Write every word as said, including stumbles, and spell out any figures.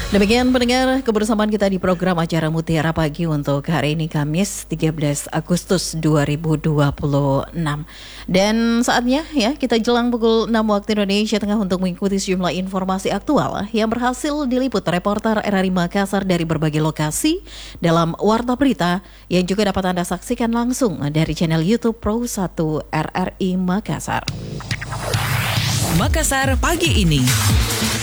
Demikian pendengar kebersamaan kita di program acara Mutiara Pagi untuk hari ini Kamis tiga belas Agustus dua ribu dua puluh enam. Dan saatnya ya kita jelang pukul enam waktu Indonesia Tengah untuk mengikuti sejumlah informasi aktual yang berhasil diliput reporter R R I Makassar dari berbagai lokasi dalam Warta Berita yang juga dapat Anda saksikan langsung dari channel YouTube Pro satu R R I Makassar. Makassar pagi ini.